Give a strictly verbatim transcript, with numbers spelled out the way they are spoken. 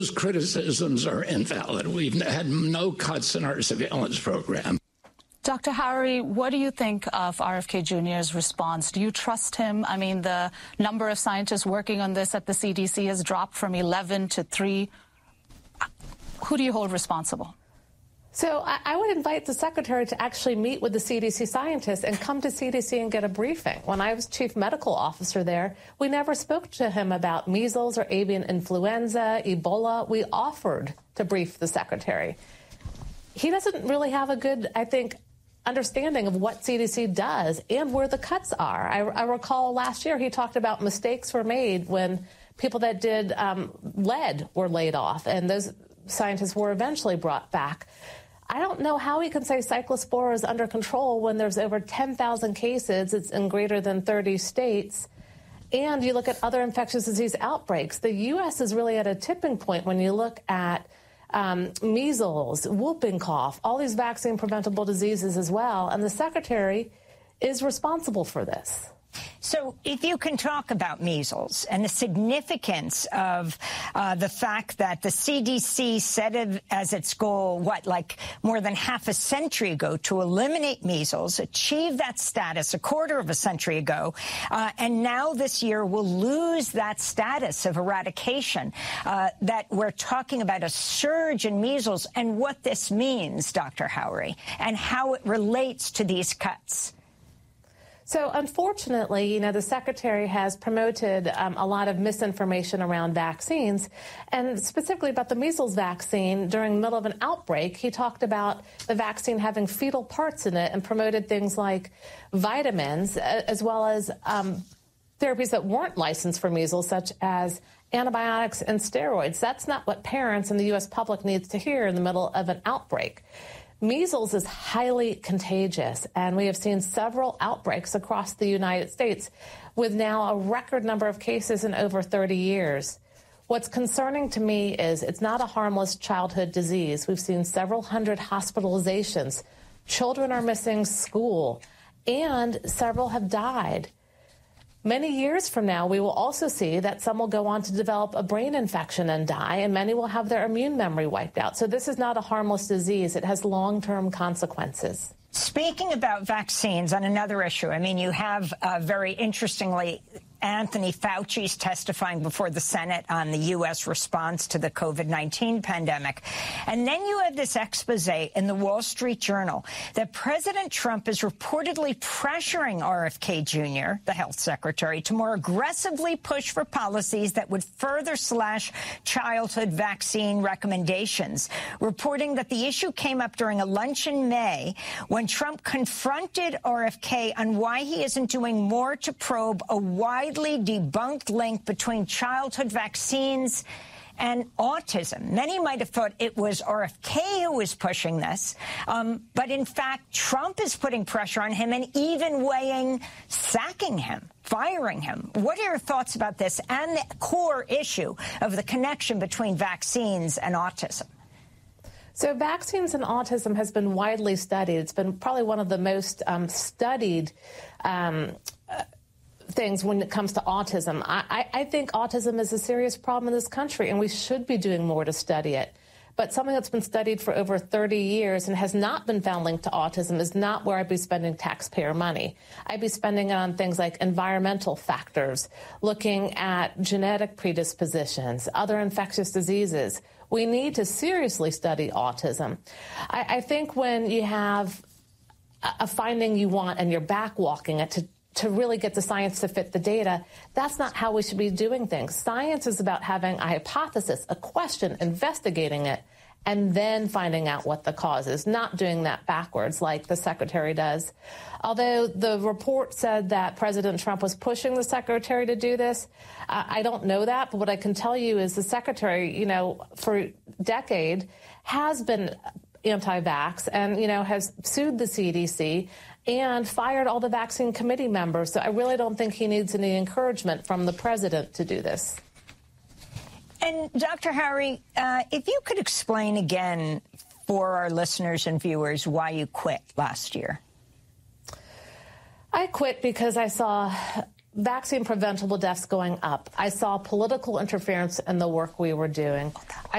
Those criticisms are invalid. We've had no cuts in our surveillance program. Doctor Howery, what do you think of R F K Junior's response? Do you trust him? I mean, the number of scientists working on this at the C D C has dropped from eleven to three. Who do you hold responsible? So I, I would invite the secretary to actually meet with the C D C scientists and come to C D C and get a briefing. When I was chief medical officer there, we never spoke to him about measles or avian influenza, Ebola. We offered to brief the secretary. He doesn't really have a good, I think, understanding of what C D C does and where the cuts are. I, I recall last year he talked about mistakes were made when people that did um, lead were laid off, and those scientists were eventually brought back. I don't know how he can say cyclospora is under control when there's over ten thousand cases. It's in greater than thirty states. And you look at other infectious disease outbreaks. The U S is really at a tipping point when you look at Um, measles, whooping cough, all these vaccine-preventable diseases as well. And the secretary is responsible for this. So if you can talk about measles and the significance of uh, the fact that the C D C set it as its goal, what, like more than half a century ago to eliminate measles, achieve that status a quarter of a century ago, uh, and now this year will lose that status of eradication, uh, that we're talking about a surge in measles and what this means, Doctor Howery, and how it relates to these cuts. So unfortunately, you know, the secretary has promoted um, a lot of misinformation around vaccines, and specifically about the measles vaccine. During the middle of an outbreak, he talked about the vaccine having fetal parts in it and promoted things like vitamins, as well as um, therapies that weren't licensed for measles, such as antibiotics and steroids. That's not what parents and the U S public needs to hear in the middle of an outbreak. Measles is highly contagious, and we have seen several outbreaks across the United States, with now a record number of cases in over thirty years. What's concerning to me is it's not a harmless childhood disease. We've seen several hundred hospitalizations. Children are missing school, and several have died. Many years from now, we will also see that some will go on to develop a brain infection and die, and many will have their immune memory wiped out. So this is not a harmless disease. It has long-term consequences. Speaking about vaccines, on another issue, I mean, you have uh, very interestingly Anthony Fauci's testifying before the Senate on the U S response to the COVID nineteen pandemic. And then you have this expose in the Wall Street Journal that President Trump is reportedly pressuring R F K Junior, the health secretary, to more aggressively push for policies that would further slash childhood vaccine recommendations, reporting that the issue came up during a lunch in May when Trump confronted R F K on why he isn't doing more to probe a wide debunked link between childhood vaccines and autism. Many might have thought it was R F K who was pushing this, um, but in fact, Trump is putting pressure on him and even weighing sacking him, firing him. What are your thoughts about this and the core issue of the connection between vaccines and autism? So vaccines and autism has been widely studied. It's been probably one of the most um, studied um, uh, things when it comes to autism. I, I think autism is a serious problem in this country, and we should be doing more to study it. But something that's been studied for over thirty years and has not been found linked to autism is not where I'd be spending taxpayer money. I'd be spending it on things like environmental factors, looking at genetic predispositions, other infectious diseases. We need to seriously study autism. I, I think when you have a finding you want and you're backwalking it to to really get the science to fit the data, that's not how we should be doing things. Science is about having a hypothesis, a question, investigating it, and then finding out what the cause is, not doing that backwards like the secretary does. Although the report said that President Trump was pushing the secretary to do this, uh, I don't know that, but what I can tell you is the secretary, you know, for a decade has been anti-vax and, you know, has sued the C D C and fired all the vaccine committee members. So I really don't think he needs any encouragement from the president to do this. And Doctor Howery, uh, if you could explain again for our listeners and viewers why you quit last year. I quit because I saw vaccine preventable deaths going up. I saw political interference in the work we were doing.